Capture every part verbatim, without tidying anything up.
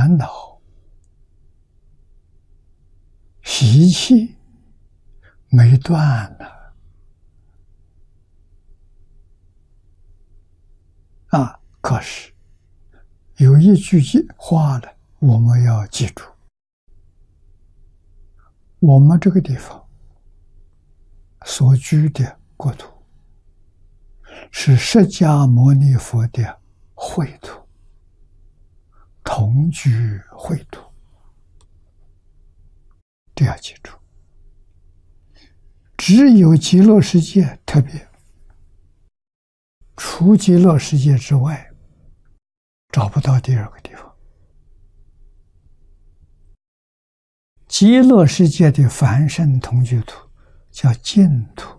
烦恼习气没断呢。啊，可是有一句话呢，我们要记住：我们这个地方所居的国土，是释迦牟尼佛的秽土，同居秽土，这要记住。只有极乐世界特别，除极乐世界之外，找不到第二个地方。极乐世界的凡圣同居土叫净土。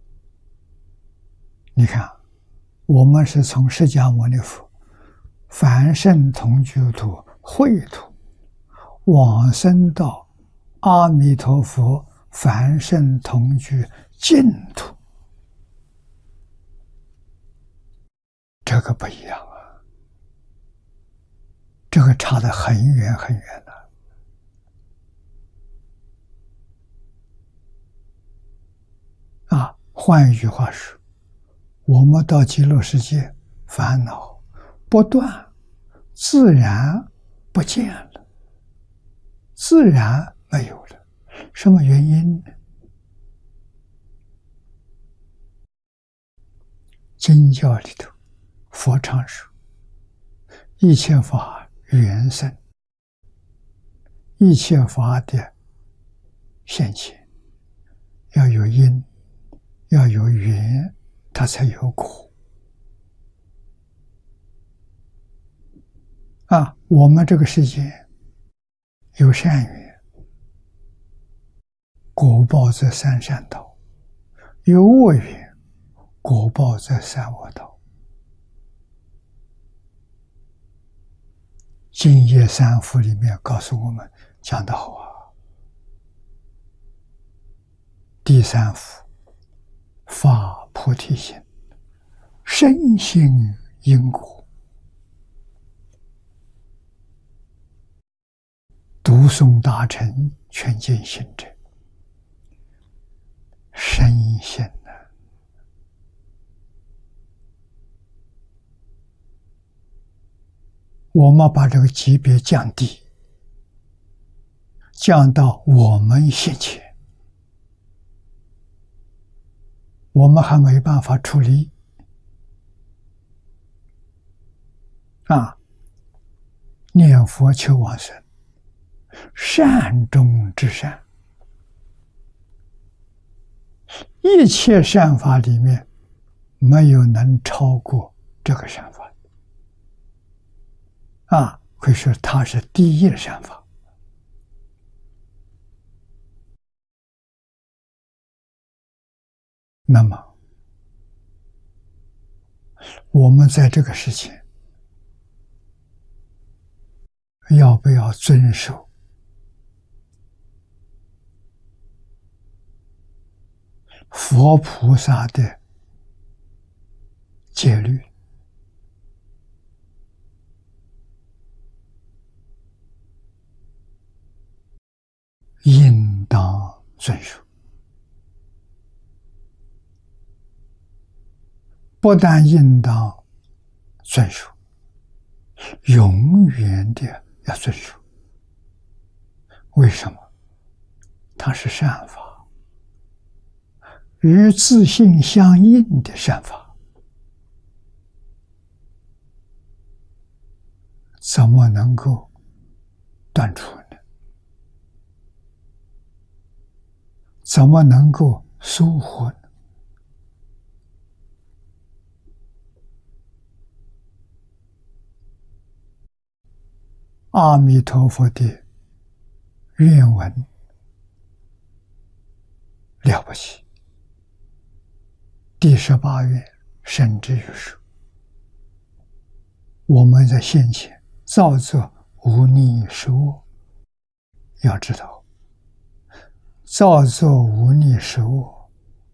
你看，我们是从释迦牟尼佛凡圣同居土秽土往生到阿弥陀佛凡圣同居净土，这个不一样啊，这个差得很远很远的。啊，换一句话说，我们到极乐世界，烦恼不断，自然不见了，自然没有了。什么原因呢？经教里头，佛常说：一切法缘生，一切法的现前要有因，要有缘，它才有果。啊，我们这个世界有善缘，果报则三善道；有恶缘，果报则三恶道。净业三福里面告诉我们，讲得好啊。第三福，发菩提心，深信因果，读诵大乘劝进行者，深信呢。我们把这个级别降低，降到我们现前，我们还没办法处理啊！念佛求往生，善中之善，一切善法里面没有能超过这个善法啊！可以说它是第一善法。那么我们在这个事情要不要遵守佛菩萨的戒律？应当遵守。不但应当遵守，永远的要遵守。为什么？它是善法，与自性相应的善法，怎么能够断除呢？怎么能够收获呢？阿弥陀佛的愿文了不起，第十八愿深知于数。我们在现前造作无逆十恶，要知道造作无逆十恶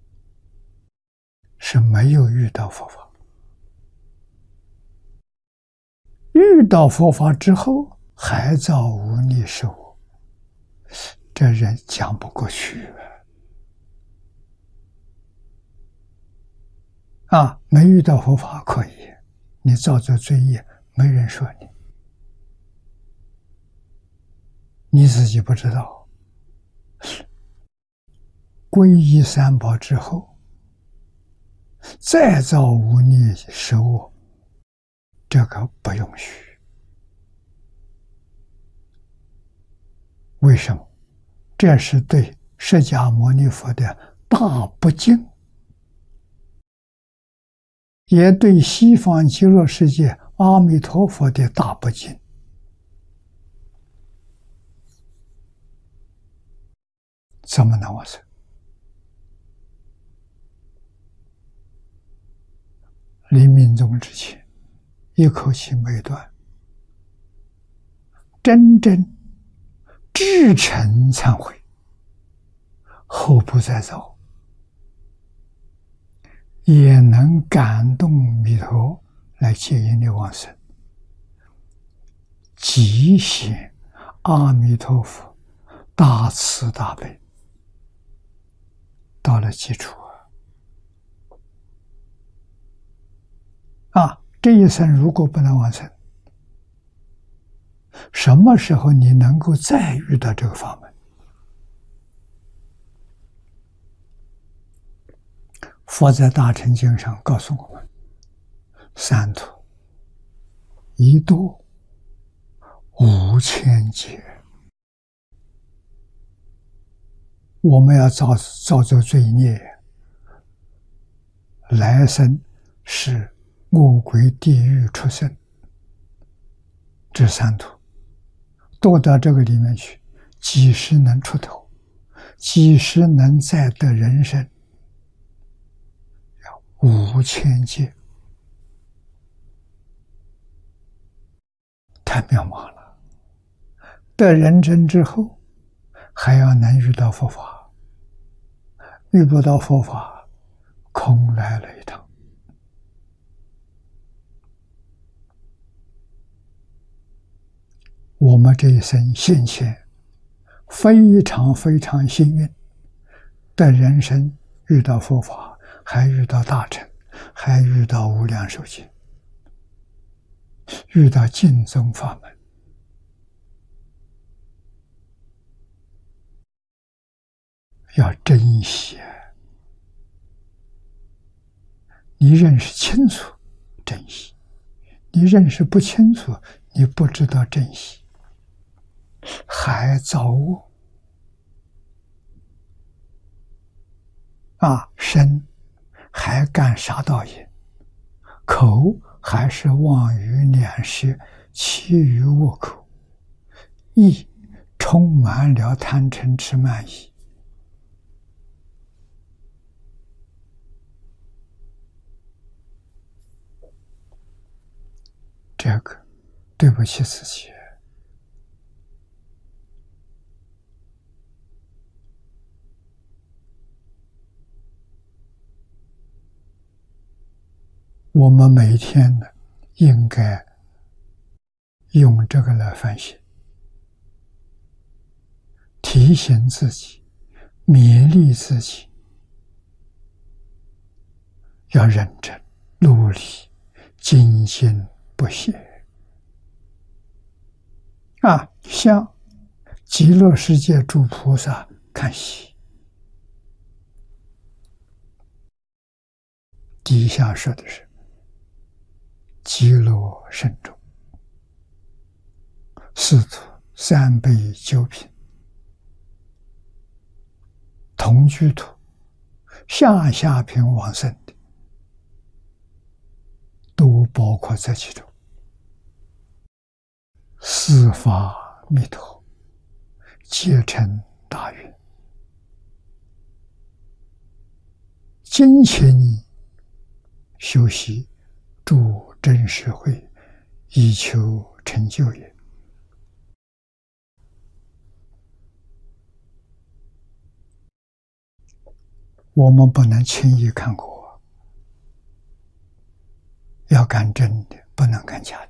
是没有遇到佛法，遇到佛法之后还造无逆受我，这人讲不过去啊！没遇到佛法可以，你造作罪业，没人说你，你自己不知道。皈依三宝之后，再造无逆受我，这个不允许。为什么？这是对释迦牟尼佛的大不敬，也对西方极乐世界阿弥陀佛的大不敬。怎么能往生？临命终之前，一口气没断，真正至诚忏悔，后不再造，也能感动弥陀来接引你往生，极显阿弥陀佛大慈大悲到了基础啊！啊，这一生如果不能往生，什么时候你能够再遇到这个法门？佛在大乘经上告诉我们：三途一度五千劫。我们要造造作罪孽，来生是恶鬼地狱出生，这三途堕到这个里面去，几时能出头？几时能再得人生？要五千劫，太渺茫了。得人生之后，还要能遇到佛法，遇不到佛法，空来了一趟。我们这一生现前非常非常幸运，的人生遇到佛法，还遇到大乘，还遇到无量寿经，遇到净宗法门，要珍惜。你认识清楚，珍惜；你认识不清楚，你不知道珍惜。还造恶啊，身还干杀盗淫，口还是妄语两舌，欺于恶口，意充满了贪嗔痴慢疑。这个对不起自己。我们每天呢，应该用这个来反省，提醒自己，勉励自己，要认真努力，精进不懈啊！向极乐世界诸菩萨看齐。底下说的是极乐圣众，四土三辈九品，同居土下下品往生的，都包括在其中。四法弥陀皆成大愿，精勤修习，助真实慧，以求成就也。我们不能轻易看过，要干真的，不能干假的。